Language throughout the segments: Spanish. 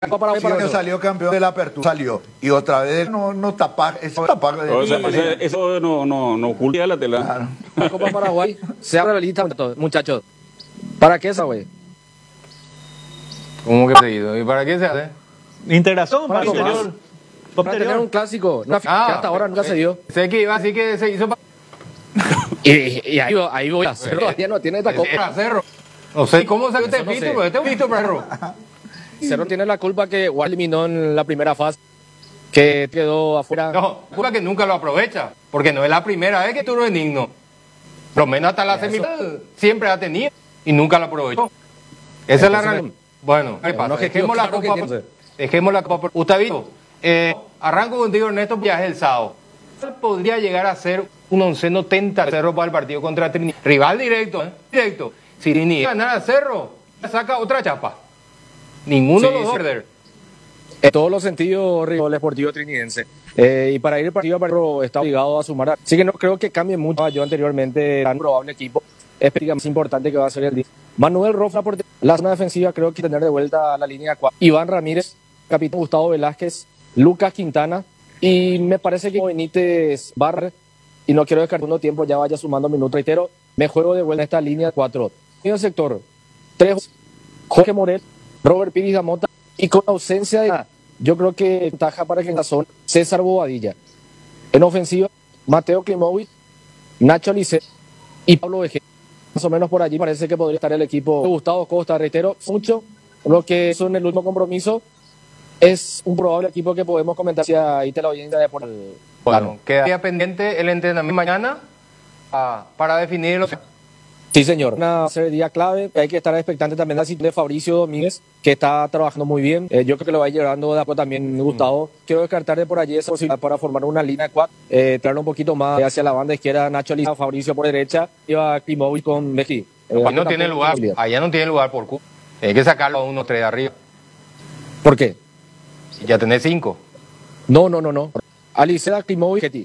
para que salió campeón de la apertura, salió. Y otra vez no tapar, eso tapar de eso no oculta la tela. Claro. La Copa Paraguay se abre la lista, muchachos. ¿Para qué esa, güey? ¿Cómo que pedido? ¿Y para qué se hace? Integración, Para posterior. tener un clásico. Una que hasta ahora nunca se dio. Sé que iba así que se hizo Y ahí voy a hacerlo. Todavía no tiene esta copa. para Cerro. No sé cómo salió este Eso no pito, sé. pero este es un pito, perro. Cerro tiene la culpa que Guar eliminó en la primera fase, que quedó afuera. No, culpa que nunca lo aprovecha, porque no es la primera vez que tú no es digno. Por lo menos hasta la semifinal siempre ha tenido y nunca lo aprovechó. Esa es la realidad. Bueno, ¿qué pasa? Dejemos la copa. Dejemos la copa. Gustavito, arranco contigo, Ernesto, ya es el sábado. Podría llegar a ser un onceno tenta Cerro para el partido contra Trinidad. Rival directo, directo. Si Trinidad gana a Cerro, saca otra chapa. Ninguno de los dos perder. En todos los sentidos, rival esportivo trinidense. Y para ir el partido a partido está obligado a sumar. Así que no creo que cambie mucho. Yo anteriormente, tan probable equipo. Es más importante que va a ser el día. Manuel Rofa, por la zona defensiva, creo que tener de vuelta a la línea 4. Iván Ramírez, capitán Gustavo Velázquez, Lucas Quintana. Y me parece que Benítez Barre, y no quiero descartar uno tiempo, ya vaya sumando minutos. Reitero, me juego de vuelta a esta línea 4. En el sector 3, Jorge Morel, Robert Pires Gamota, y con ausencia de... Yo creo que ventaja para que en la zona César Bobadilla. En ofensiva, Mateo Klimovic, Nacho Lice y Pablo Vejez. Más o menos por allí parece que podría estar el equipo. Gustavo Costa, reitero, mucho. Lo que son el último compromiso es un probable equipo que podemos comentar si ahí te la audiencia de por el... Bueno, queda pendiente el entrenamiento mañana para definir los... Sí, señor. Va a ser el día clave. Hay que estar expectante también de la situación de Fabricio Domínguez, que está trabajando muy bien. Yo creo que lo va a ir llevando de a poco también Gustavo. Quiero descartar de por allí esa posibilidad para formar una línea de 4. Traer un poquito más hacia la banda izquierda, Nacho Liza, Fabricio por derecha, y va Klimovic con Mejí. Ahí no tiene lugar. Allá no tiene lugar por Q. Hay que sacarlo a 1-3 de arriba. ¿Por qué? Y ya tenés 5. No. Alicea, Klimovic, Getty.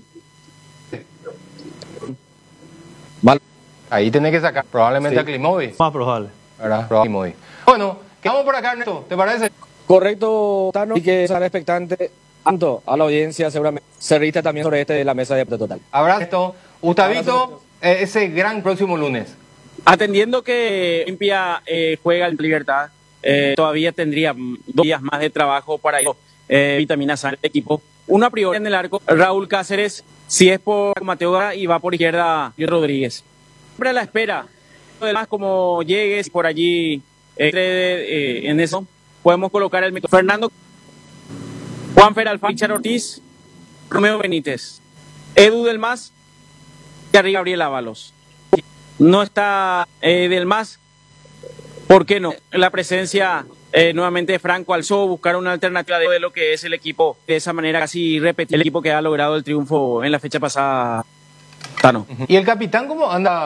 Mal. Ahí tenés que sacar probablemente Sí. a Klimovic. Más probable. ¿Verdad? Klimovic. Bueno, quedamos por acá, Ernesto. ¿Te parece? Correcto, Tano. Y que estar expectante tanto a la audiencia, seguramente. Cerrita también sobre de la mesa de total. Abrazo. Gustavito, ese gran próximo lunes. Atendiendo que Olimpia juega en Libertad, todavía tendría 2 días más de trabajo para ir vitaminas al equipo. Uno a priori en el arco, Raúl Cáceres, si es por Mateo Gara, y va por izquierda Rodríguez. Siempre a la espera. Además, como llegues por allí en eso, podemos colocar el método. Fernando, Juanfer Alfaro, Richard Ortiz, Romeo Benítez, Edu Del Mas y arriba Gabriel Ábalos. No está Del Mas, ¿por qué no? La presencia nuevamente de Franco Alzó, buscar una alternativa de lo que es el equipo, de esa manera casi repetir el equipo que ha logrado el triunfo en la fecha pasada, Tano. ¿Y el capitán cómo anda?